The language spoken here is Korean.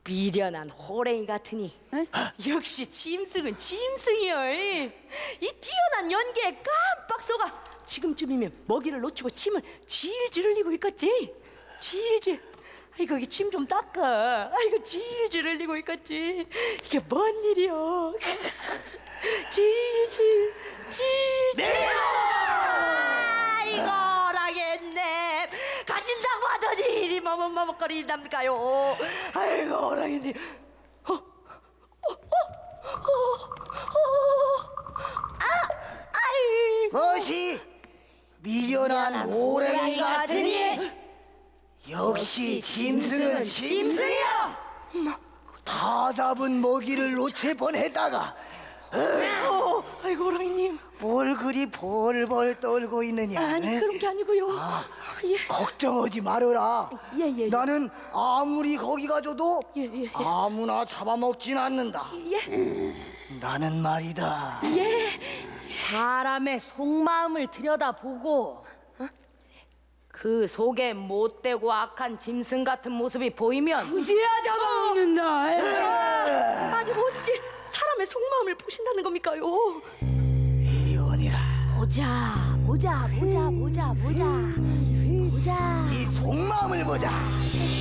미련한 호랭이 같으니 역시 짐승은 짐승이여. 이 뛰어난 연기에 깜빡 속아 지금쯤이면 먹이를 놓치고 침을 질질 흘리고 있겠지. 질질. 아이고, 침 좀 닦아. 아이고, 질질 흘리고 있겠지. 이게 뭔 일이여. 질질 질질. 아이고, 가신다고 하더니 이리 머뭇머뭇거린답니까요. 아이고, 호랑이님. 무엇이 미련한 호랭이 같으니? 역시 짐승은 짐승이야. 다 잡은 먹이를 놓칠 뻔했다가 아이고, 호랑이님. 뭘 그리 벌벌 떨고 있느냐? 아니, 그런 게 아니고요. 예. 걱정하지 말아라. 예. 나는 아무리 거기 가져도 예. 아무나 잡아먹진 않는다. 예. 나는 말이다. 예. 사람의 속마음을 들여다보고 그 속에 못되고 악한 짐승 같은 모습이 보이면 그지야 잡아먹는 날. 아니, 어찌 사람의 속마음을 보신다는 겁니까요? 이리 오니라. 보자. 이 속마음을 보자.